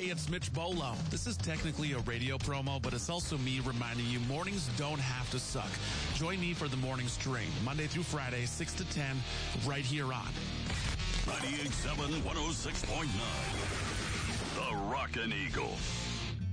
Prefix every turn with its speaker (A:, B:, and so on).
A: Hey, it's Mitch Bolo. This is technically a radio promo, but it's also me reminding you mornings don't have to suck. Join me for the morning stream, Monday through Friday, 6 to 10, right here on
B: 98.7, 106.9. The Rockin' Eagle.